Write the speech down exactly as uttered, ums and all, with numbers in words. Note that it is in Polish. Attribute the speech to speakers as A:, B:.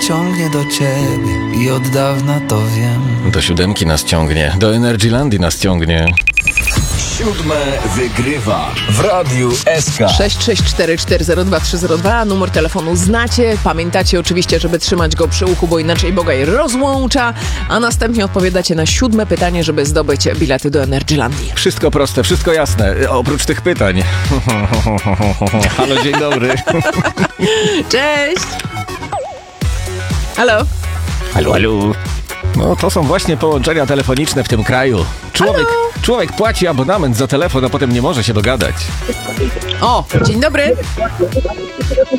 A: ciągnie do ciebie i od dawna to wiem.
B: Do siódemki nas ciągnie, do Energylandii nas ciągnie.
C: Siódme wygrywa w Radiu S K.
D: sześć sześć cztery cztery zero dwa trzy zero dwa. Numer telefonu znacie. Pamiętacie oczywiście, żeby trzymać go przy uchu, bo inaczej Bogaj rozłącza. A następnie odpowiadacie na siódme pytanie, żeby zdobyć bilety do Energylandii.
B: Wszystko proste, wszystko jasne, oprócz tych pytań. Halo, dzień dobry.
D: Cześć! Halo?
B: Halo, halo. No to są właśnie połączenia telefoniczne w tym kraju. Człowiek, człowiek płaci abonament za telefon, a potem nie może się dogadać.
D: O, dzień dobry.